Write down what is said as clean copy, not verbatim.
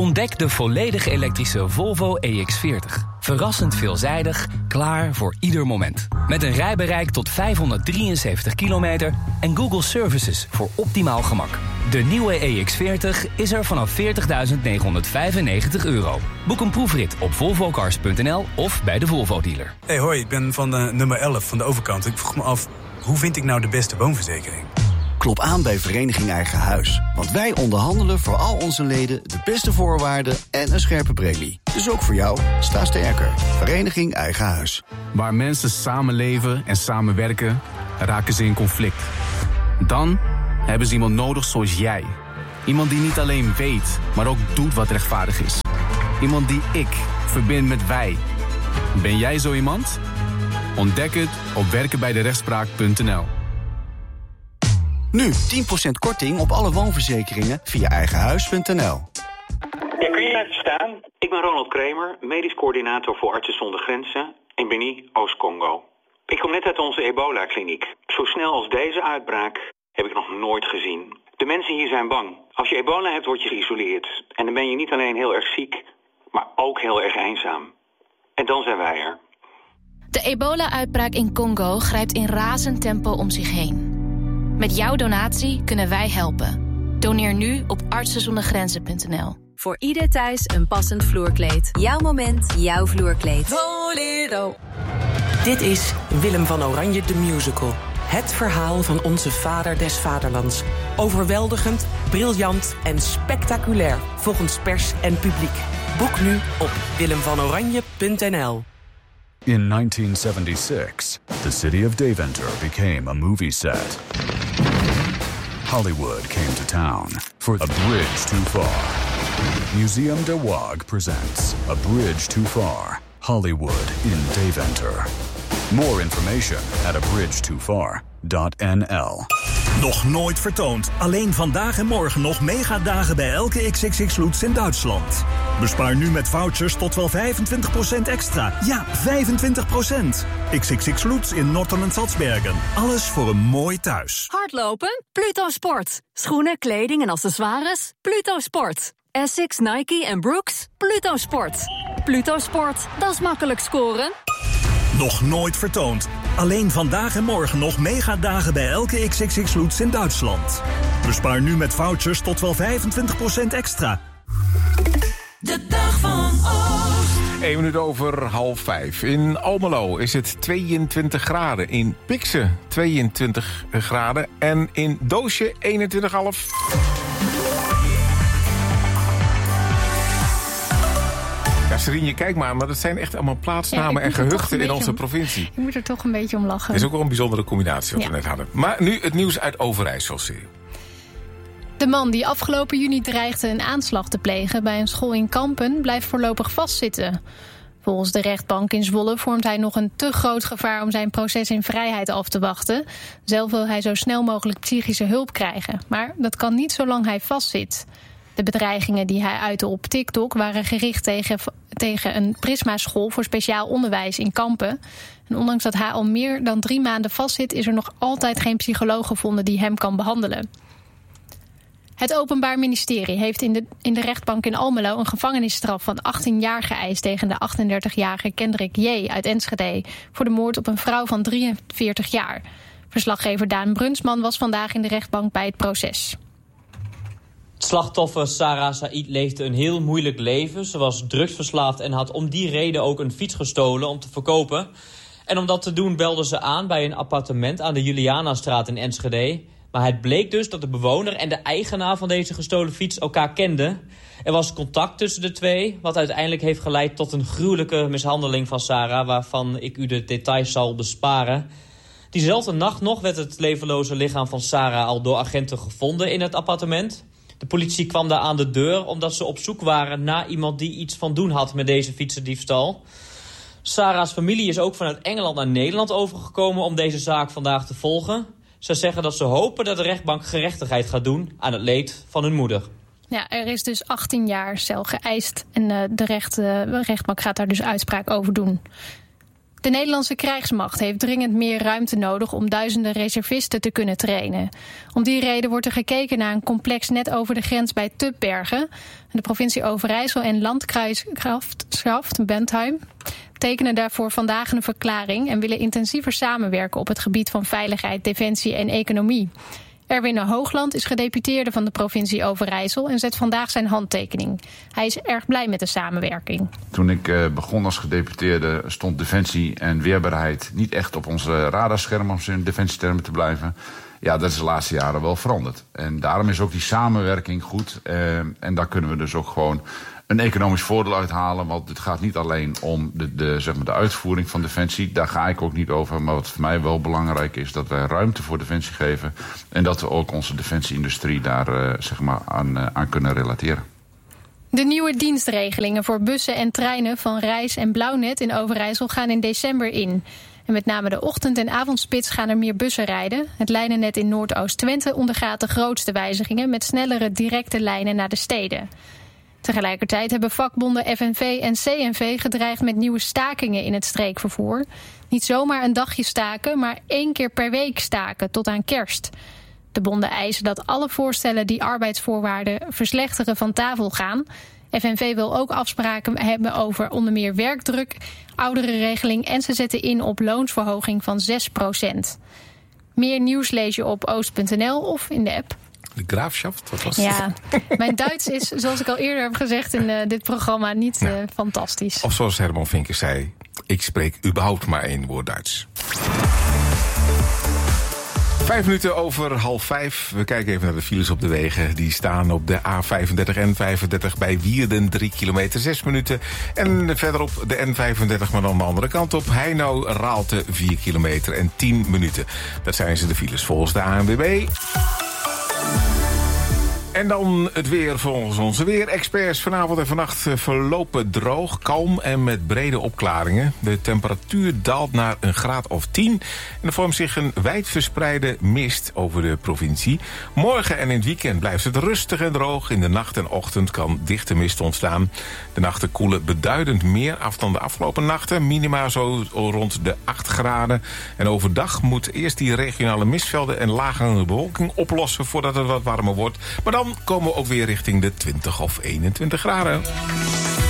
Ontdek de volledig elektrische Volvo EX40. Verrassend veelzijdig, klaar voor ieder moment. Met een rijbereik tot 573 kilometer en Google Services voor optimaal gemak. De nieuwe EX40 is er vanaf €40.995. Boek een proefrit op volvocars.nl of bij de Volvo-dealer. Hey, hoi, ik ben van nummer 11 van de overkant. Ik vroeg me af, hoe vind ik nou de beste woonverzekering? Klop aan bij Vereniging Eigen Huis. Want wij onderhandelen voor al onze leden de beste voorwaarden en een scherpe premie. Dus ook voor jou, sta sterker. Vereniging Eigen Huis. Waar mensen samenleven en samenwerken, raken ze in conflict. Dan hebben ze iemand nodig zoals jij. Iemand die niet alleen weet, maar ook doet wat rechtvaardig is. Iemand die ik verbind met wij. Ben jij zo iemand? Ontdek het op werkenbijderechtspraak.nl. Nu 10% korting op alle woonverzekeringen via eigenhuis.nl. Ja, kun je mij verstaan? Ik ben Ronald Kramer, medisch coördinator voor Artsen zonder Grenzen in Beni, Oost-Congo. Ik kom net uit onze ebola-kliniek. Zo snel als deze uitbraak heb ik nog nooit gezien. De mensen hier zijn bang. Als je ebola hebt, word je geïsoleerd. En dan ben je niet alleen heel erg ziek, maar ook heel erg eenzaam. En dan zijn wij er. De ebola-uitbraak in Congo grijpt in razend tempo om zich heen. Met jouw donatie kunnen wij helpen. Doneer nu op artsenzondergrenzen.nl. Voor ieder thuis een passend vloerkleed. Jouw moment, jouw vloerkleed. Toledo. Dit is Willem van Oranje de Musical. Het verhaal van onze vader des vaderlands. Overweldigend, briljant en spectaculair volgens pers en publiek. Boek nu op willemvanoranje.nl. In 1976, the city of Deventer became a movie set. Hollywood came to town for A Bridge Too Far. Museum de Waag presents A Bridge Too Far, Hollywood in Deventer. More information at abridgetofar.nl. Nog nooit vertoond. Alleen vandaag en morgen nog megadagen bij elke XXX Lutz in Duitsland. Bespaar nu met vouchers tot wel 25% extra. Ja, 25%. XXX Lutz in Norton en Salzbergen. Alles voor een mooi thuis. Hardlopen? Pluto Sport. Schoenen, kleding en accessoires? Pluto Sport. Essex, Nike en Brooks? Pluto Sport. Pluto Sport, dat is makkelijk scoren. Nog nooit vertoond. Alleen vandaag en morgen nog megadagen bij elke XXX Lutz in Duitsland. Bespaar nu met vouchers tot wel 25% extra. De dag van Oost. 1 minuut over 4:30. In Almelo is het 22 graden. In Piksen 22 graden. En in Doosje 21,5. Ja, Serine, kijk maar dat zijn echt allemaal plaatsnamen en gehuchten in onze provincie. Ik moet er toch een beetje om lachen. Het is ook wel een bijzondere combinatie wat we net hadden. Maar nu het nieuws uit Overijssel. De man die afgelopen juni dreigde een aanslag te plegen bij een school in Kampen blijft voorlopig vastzitten. Volgens de rechtbank in Zwolle vormt hij nog een te groot gevaar om zijn proces in vrijheid af te wachten. Zelf wil hij zo snel mogelijk psychische hulp krijgen. Maar dat kan niet zolang hij vastzit. De bedreigingen die hij uitte op TikTok waren gericht tegen een Prisma-school voor speciaal onderwijs in Kampen. En ondanks dat hij al meer dan 3 maanden vastzit, is er nog altijd geen psycholoog gevonden die hem kan behandelen. Het Openbaar Ministerie heeft in de rechtbank in Almelo een gevangenisstraf van 18 jaar geëist tegen de 38-jarige Kendrick J. uit Enschede voor de moord op een vrouw van 43 jaar. Verslaggever Daan Brunsman was vandaag in de rechtbank bij het proces. Het slachtoffer Sarah Said leefde een heel moeilijk leven. Ze was drugsverslaafd en had om die reden ook een fiets gestolen om te verkopen. En om dat te doen belde ze aan bij een appartement aan de Julianastraat in Enschede. Maar het bleek dus dat de bewoner en de eigenaar van deze gestolen fiets elkaar kenden. Er was contact tussen de twee, wat uiteindelijk heeft geleid tot een gruwelijke mishandeling van Sarah, waarvan ik u de details zal besparen. Diezelfde nacht nog werd het levenloze lichaam van Sarah al door agenten gevonden in het appartement. De politie kwam daar aan de deur omdat ze op zoek waren naar iemand die iets van doen had met deze fietsendiefstal. Sarah's familie is ook vanuit Engeland naar Nederland overgekomen om deze zaak vandaag te volgen. Ze zeggen dat ze hopen dat de rechtbank gerechtigheid gaat doen aan het leed van hun moeder. Ja, er is dus 18 jaar cel geëist en de rechtbank gaat daar dus uitspraak over doen. De Nederlandse krijgsmacht heeft dringend meer ruimte nodig om duizenden reservisten te kunnen trainen. Om die reden wordt er gekeken naar een complex net over de grens bij Tubbergen. De provincie Overijssel en Landkreisgraft Bentheim tekenen daarvoor vandaag een verklaring en willen intensiever samenwerken op het gebied van veiligheid, defensie en economie. Erwin Hoogland is gedeputeerde van de provincie Overijssel en zet vandaag zijn handtekening. Hij is erg blij met de samenwerking. Toen ik begon als gedeputeerde stond defensie en weerbaarheid niet echt op onze radarscherm, om in defensietermen te blijven. Ja, dat is de laatste jaren wel veranderd. En daarom is ook die samenwerking goed. En daar kunnen we dus ook gewoon een economisch voordeel uithalen. Want het gaat niet alleen om de uitvoering van defensie. Daar ga ik ook niet over. Maar wat voor mij wel belangrijk is, dat wij ruimte voor defensie geven. En dat we ook onze defensieindustrie daar aan kunnen relateren. De nieuwe dienstregelingen voor bussen en treinen van Reis en Blauwnet in Overijssel gaan in december in. En met name de ochtend- en avondspits gaan er meer bussen rijden. Het lijnennet in Noordoost-Twente ondergaat de grootste wijzigingen met snellere directe lijnen naar de steden. Tegelijkertijd hebben vakbonden FNV en CNV gedreigd met nieuwe stakingen in het streekvervoer. Niet zomaar een dagje staken, maar 1 keer per week staken tot aan kerst. De bonden eisen dat alle voorstellen die arbeidsvoorwaarden verslechteren van tafel gaan. FNV wil ook afspraken hebben over onder meer werkdruk, ouderenregeling en ze zetten in op loonsverhoging van 6%. Meer nieuws lees je op oost.nl of in de app. De Graafschaft, wat was ja, mijn Duits is, zoals ik al eerder heb gezegd in dit programma, niet fantastisch. Of zoals Herman Vinkers zei, ik spreek überhaupt maar 1 woord Duits. 5 minuten over 4:30. We kijken even naar de files op de wegen. Die staan op de A35 en N35 bij Wierden 3 kilometer 6 minuten. En verderop de N35, maar dan de andere kant op. Heino-Raalte 4 kilometer en 10 minuten. Dat zijn ze de files volgens de ANWB. En dan het weer volgens onze weerexperts. Vanavond en vannacht verlopen droog, kalm en met brede opklaringen. De temperatuur daalt naar een graad of 10. En er vormt zich een wijdverspreide mist over de provincie. Morgen en in het weekend blijft het rustig en droog. In de nacht en ochtend kan dichte mist ontstaan. De nachten koelen beduidend meer af dan de afgelopen nachten. Minima zo rond de 8 graden. En overdag moet eerst die regionale mistvelden en lagere bewolking oplossen voordat het wat warmer wordt. Maar dan komen we ook weer richting de 20 of 21 graden.